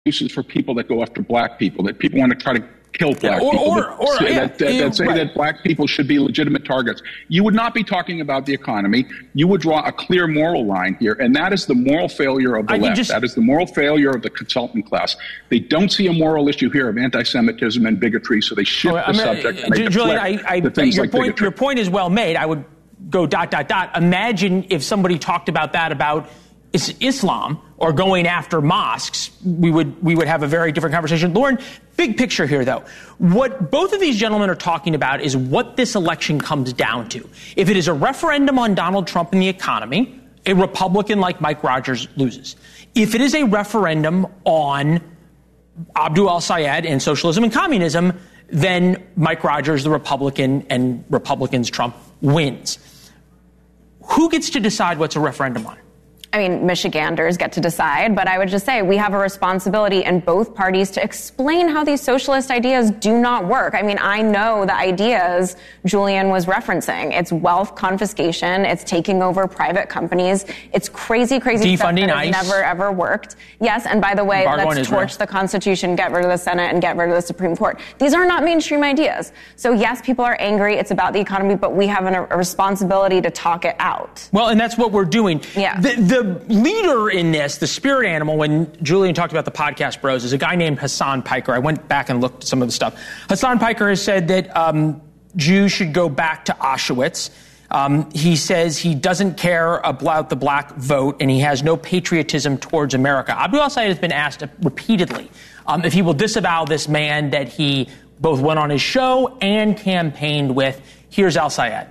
excuses for people that go after black people, that people want to try to kill black people, that say that black people should be legitimate targets. You would not be talking about the economy. You would draw a clear moral line here, and that is the moral failure of the left. That is the moral failure of the consultant class. They don't see a moral issue here of anti-Semitism and bigotry, so they shift the subject and they deflect things like bigotry. Your point is well made. I would go ... Imagine if somebody talked about that about Islam or going after mosques, we would have a very different conversation. Lauren, big picture here, though. What both of these gentlemen are talking about is what this election comes down to. If it is a referendum on Donald Trump and the economy, a Republican like Mike Rogers loses. If it is a referendum on Abdul al-Sayed and socialism and communism, then Mike Rogers, the Republican, and Republicans Trump wins. Who gets to decide what's a referendum on? I mean, Michiganders get to decide, but I would just say we have a responsibility in both parties to explain how these socialist ideas do not work. I mean, I know the ideas Julian was referencing. It's wealth confiscation. It's taking over private companies. It's crazy defunding stuff that ICE. has never, ever worked. Yes, and by the way, let's torch the Constitution, get rid of the Senate, and get rid of the Supreme Court. These are not mainstream ideas. So yes, people are angry. It's about the economy, but we have a responsibility to talk it out. Well, and that's what we're doing. Yeah. The leader in this, the spirit animal, when Julian talked about the podcast bros, is a guy named Hassan Piker. I went back and looked at some of the stuff. Hassan Piker has said that Jews should go back to Auschwitz. He says he doesn't care about the black vote, and he has no patriotism towards America. Abdul al-Sayed has been asked repeatedly if he will disavow this man that he both went on his show and campaigned with. Here's al-Sayed.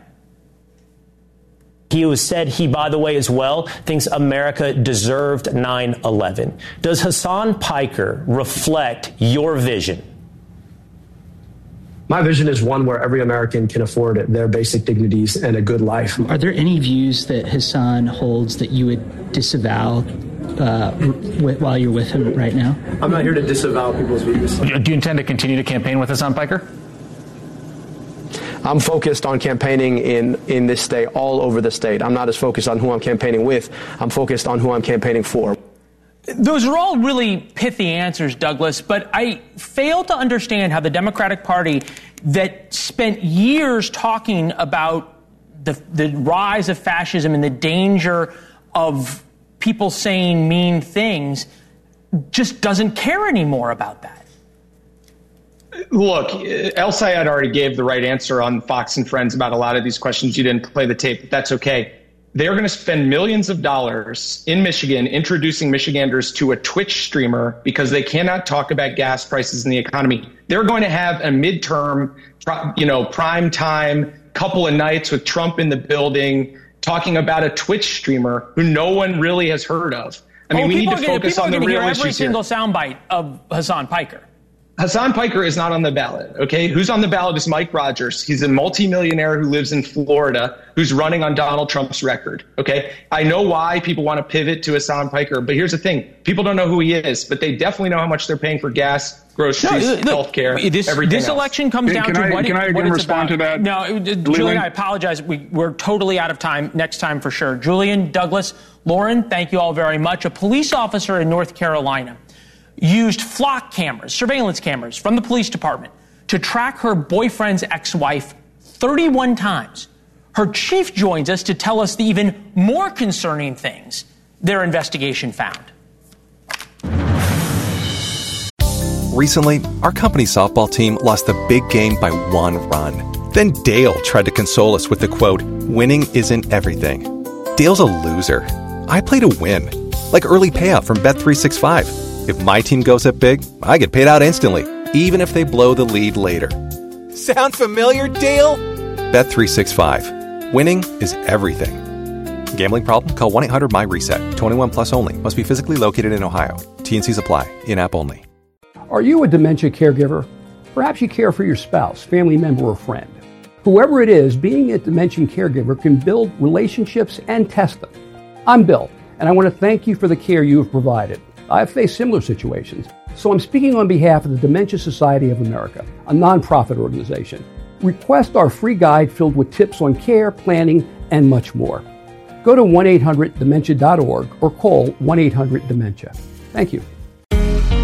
He has said he, by the way, as well, thinks America deserved 9/11. Does Hassan Piker reflect your vision? My vision is one where every American can afford their basic dignities and a good life. Are there any views that Hassan holds that you would disavow while you're with him right now? I'm not here to disavow people's views. Do you intend to continue to campaign with Hassan Piker? I'm focused on campaigning in this state, all over the state. I'm not as focused on who I'm campaigning with. I'm focused on who I'm campaigning for. Those are all really pithy answers, Douglas, but I fail to understand how the Democratic Party that spent years talking about the rise of fascism and the danger of people saying mean things just doesn't care anymore about that. Look, al-Sayed already gave the right answer on Fox and Friends about a lot of these questions. You didn't play the tape, but that's okay. They're going to spend millions of dollars in Michigan introducing Michiganders to a Twitch streamer because they cannot talk about gas prices and the economy. They're going to have a midterm, prime time couple of nights with Trump in the building talking about a Twitch streamer who no one really has heard of. I mean, we need to focus on the real issues here. Every single soundbite of Hassan Piker. Hassan Piker is not on the ballot, okay? Who's on the ballot is Mike Rogers. He's a multimillionaire who lives in Florida who's running on Donald Trump's record, okay? I know why people want to pivot to Hassan Piker, but here's the thing. People don't know who he is, but they definitely know how much they're paying for gas, groceries, healthcare, everything This else. election comes down to what it's respond about. To that? No, Julian, I apologize. We're totally out of time. Next time for sure. Julian, Douglas, Lauren, thank you all very much. A police officer in North Carolina used flock cameras, surveillance cameras from the police department to track her boyfriend's ex-wife 31 times. Her chief joins us to tell us the even more concerning things their investigation found. Recently, our company's softball team lost the big game by 1 run. Then Dale tried to console us with the quote, "Winning isn't everything." Dale's a loser. I play to win, like early payout from Bet365. If my team goes up big, I get paid out instantly, even if they blow the lead later. Sound familiar, Dale? Bet365. Winning is everything. Gambling problem? Call 1-800-MY-RESET. 21 plus only. Must be physically located in Ohio. T&Cs apply. In-app only. Are you a dementia caregiver? Perhaps you care for your spouse, family member, or friend. Whoever it is, being a dementia caregiver can build relationships and test them. I'm Bill, and I want to thank you for the care you have provided. I've faced similar situations, so I'm speaking on behalf of the Dementia Society of America, a nonprofit organization. Request our free guide filled with tips on care, planning, and much more. Go to 1-800-DEMENTIA.org or call 1-800-DEMENTIA. Thank you.